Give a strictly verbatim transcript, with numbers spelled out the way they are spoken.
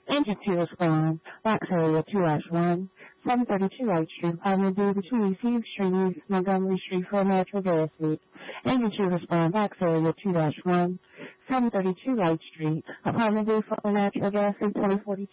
Engine two respond. Box area two dash one. seven thirty-two Wright Street, apartment B between Steve Street, Montgomery Street for a natural gas leak. Engine two respond. Box area two dash one. seven thirty-two Wright Street, apartment B for a natural gas leak twenty forty-two.